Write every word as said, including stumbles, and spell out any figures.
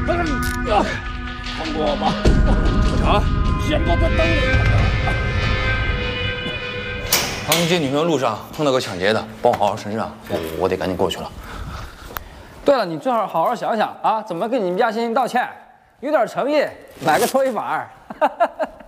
放过我吧！ 不成， 先把他当人。 刚接女朋友路上碰到个抢劫的，帮我好好审审，我我得赶紧过去了。 对了，你最好好好想想啊，怎么跟你们家欣欣道歉，有点诚意，买个搓衣板儿。